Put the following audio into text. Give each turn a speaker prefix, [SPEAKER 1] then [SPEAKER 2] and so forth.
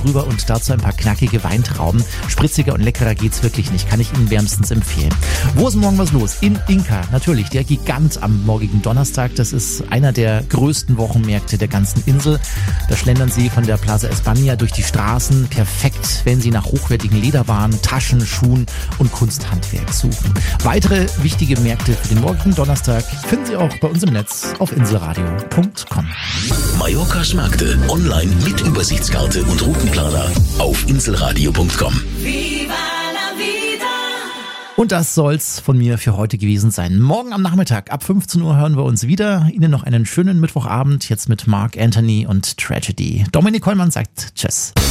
[SPEAKER 1] drüber und dazu ein paar knackige Weintrauben. Spritziger und leckerer geht's wirklich nicht, kann ich Ihnen wärmstens empfehlen. Wo ist morgen was los? In Inka, natürlich, der Gigant am morgigen Donnerstag. Das ist einer der größten Wochenmärkte der ganzen Insel. Da schlendern Sie von der Plaza España durch die Straßen. Perfekt, wenn Sie nach hochwertigen Lederwaren, Taschen, Schuhen und Kunsthandwerk suchen. Weitere wichtige Märkte für den morgigen Donnerstag finden Sie auch bei uns im Netz auf inselradio.com.
[SPEAKER 2] Mallorcas Märkte online mit Übersichtskarte und Routenplaner auf inselradio.com.
[SPEAKER 1] Und das soll's von mir für heute gewesen sein. Morgen am Nachmittag ab 15 Uhr hören wir uns wieder. Ihnen noch einen schönen Mittwochabend, jetzt mit Mark Anthony und Tragedy. Dominik Hollmann sagt Tschüss.